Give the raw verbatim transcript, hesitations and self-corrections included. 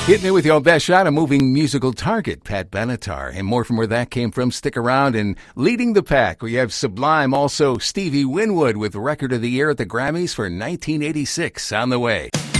Hitting it with your best shot, a moving musical target, Pat Benatar. And more from where that came from. Stick around. And leading the pack, we have Sublime, also Stevie Winwood with Record of the Year at the Grammys for nineteen eighty-six on the way.